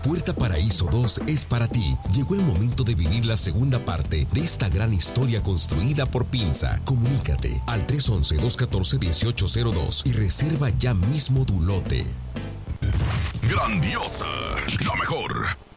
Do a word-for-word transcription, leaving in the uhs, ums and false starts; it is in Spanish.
Puerta Paraíso dos es para ti. Llegó el momento de vivir la segunda parte de esta gran historia construida por Pinza. Comunícate al tres once, dos catorce, dieciocho cero dos y reserva ya mismo tu lote. Grandiosa, la mejor.